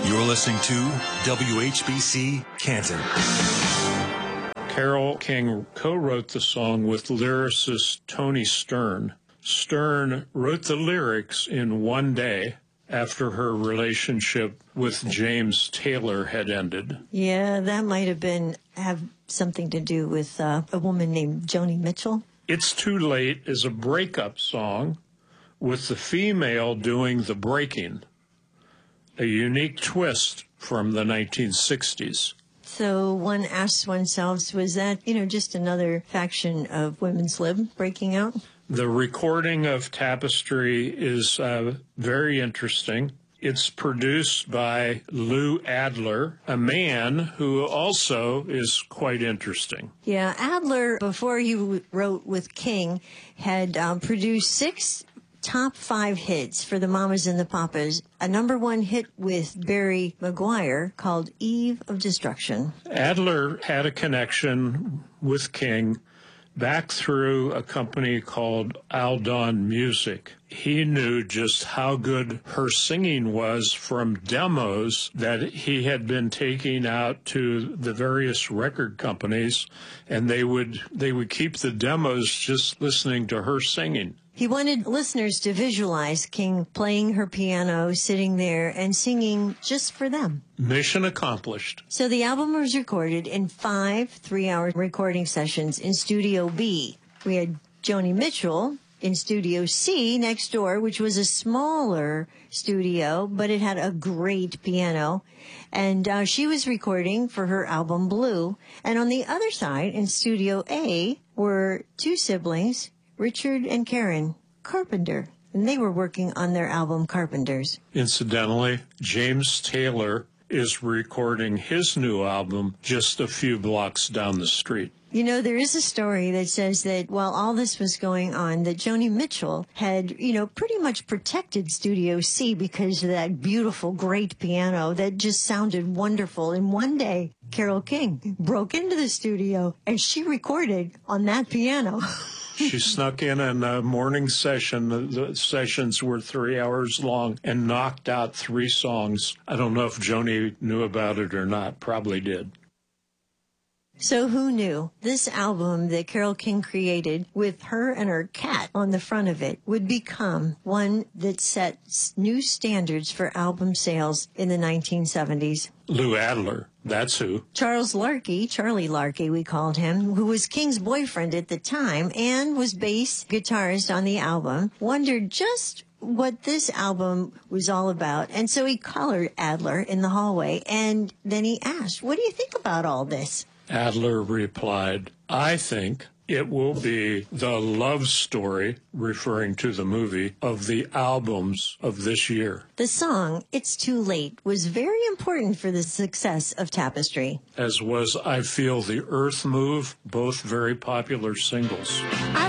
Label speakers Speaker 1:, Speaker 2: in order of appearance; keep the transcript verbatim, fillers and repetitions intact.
Speaker 1: You're listening to W H B C Canton.
Speaker 2: Carole King co-wrote the song with lyricist Tony Stern. Stern wrote the lyrics in one day after her relationship with James Taylor had ended.
Speaker 3: Yeah, that might have been have something to do with uh, a woman named Joni Mitchell.
Speaker 2: It's Too Late is a breakup song with the female doing the breaking, a unique twist from the nineteen sixties.
Speaker 3: So one asks oneself, was that, you know, just another faction of women's lib breaking out?
Speaker 2: The recording of Tapestry is uh, very interesting. It's produced by Lou Adler, a man who also is quite interesting.
Speaker 3: Yeah, Adler, before he w- wrote with King, had um, produced six top five hits for the Mamas and the Papas, a number one hit with Barry Maguire called Eve of Destruction.
Speaker 2: Adler had a connection with King back through a company called Aldon Music. He knew just how good her singing was from demos that he had been taking out to the various record companies, and they would they would keep the demos just listening to her singing.
Speaker 3: He wanted listeners to visualize King playing her piano, sitting there, and singing just for them.
Speaker 2: Mission accomplished.
Speaker 3: So the album was recorded in five three-hour recording sessions in Studio B. We had Joni Mitchell in Studio C next door, which was a smaller studio, but it had a great piano. And uh, she was recording for her album Blue. And on the other side, in Studio A, were two siblings, Richard and Karen Carpenter, and they were working on their album Carpenters.
Speaker 2: Incidentally, James Taylor is recording his new album just a few blocks down the street.
Speaker 3: You know, there is a story that says that while all this was going on, that Joni Mitchell had, you know, pretty much protected Studio C because of that beautiful, great piano that just sounded wonderful. And one day, Carole King broke into the studio and she recorded on that piano.
Speaker 2: She snuck in in a morning session. The sessions were three hours long and knocked out three songs. I don't know if Joni knew about it or not. Probably did.
Speaker 3: So who knew? This album that Carole King created with her and her cat on the front of it would become one that set new standards for album sales in the nineteen seventies.
Speaker 2: Lou Adler, that's who.
Speaker 3: Charles Larky, Charlie Larky we called him, who was King's boyfriend at the time and was bass guitarist on the album, wondered just what this album was all about. And so he collared Adler in the hallway, and then he asked, "What do you think about all this?"
Speaker 2: Adler replied, "I think it will be the love story," referring to the movie, "of the albums of this year."
Speaker 3: The song, It's Too Late, was very important for the success of Tapestry.
Speaker 2: As was I Feel the Earth Move, both very popular singles.